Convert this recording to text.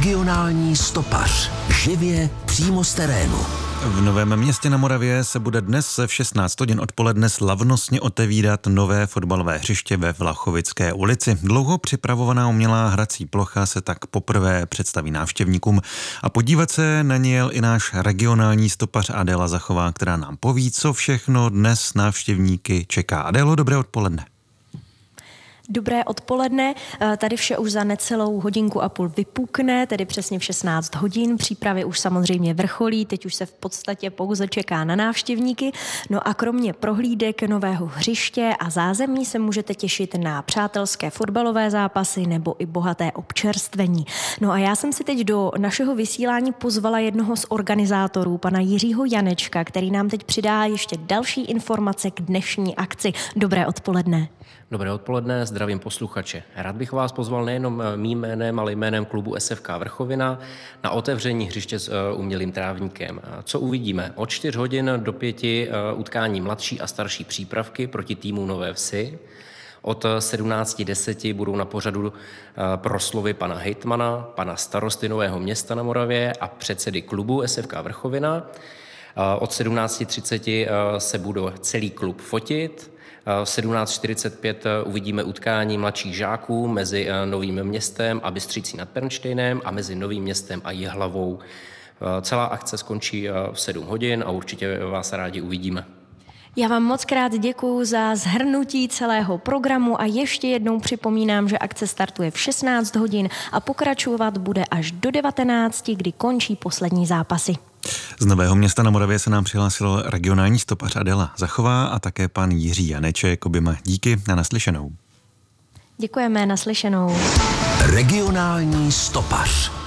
Regionální stopař. Živě přímo z terénu. V Novém Městě na Moravě se bude dnes v 16 hodin odpoledne slavnostně otevírat nové fotbalové hřiště ve Vlachovické ulici. Dlouho připravovaná umělá hrací plocha se tak poprvé představí návštěvníkům a podívat se na ní jel i náš regionální stopař Adéla Zachová, která nám poví, co všechno dnes návštěvníky čeká. Adélo, dobré odpoledne. Dobré odpoledne, tady vše už za necelou hodinku a půl vypukne, tedy přesně v 16 hodin. Přípravy už samozřejmě vrcholí, teď už se v podstatě pouze čeká na návštěvníky. No a kromě prohlídek nového hřiště a zázemí se můžete těšit na přátelské fotbalové zápasy nebo i bohaté občerstvení. No a já jsem si teď do našeho vysílání pozvala jednoho z organizátorů, pana Jiřího Janečka, který nám teď přidá ještě další informace k dnešní akci. Dobré odpoledne. Dobré odpoledne, zdravím posluchače. Rád bych vás pozval nejenom mým jménem, ale jménem klubu SFK Vrchovina na otevření hřiště s umělým trávníkem. Co uvidíme? Od 4 hodin do 5 utkání mladší a starší přípravky proti týmu Nové Vsi. Od 17:10 budou na pořadu proslovy pana hejtmana, pana starosty Nového Města na Moravě a předsedy klubu SFK Vrchovina. Od 17:30 se bude celý klub fotit. V 17:45 uvidíme utkání mladších žáků mezi Novým Městem a Bystřící nad Pernštejnem a mezi Novým Městem a Jihlavou. Celá akce skončí v 7 hodin a určitě vás rádi uvidíme. Já vám moc krát děkuju za shrnutí celého programu a ještě jednou připomínám, že akce startuje v 16 hodin a pokračovat bude až do 19, kdy končí poslední zápasy. Z Nového Města na Moravě se nám přihlásil regionální stopař Adéla Zachová a také pan Jiří Janeček. Oběma díky a naslyšenou. Děkujeme, naslyšenou. Regionální stopař.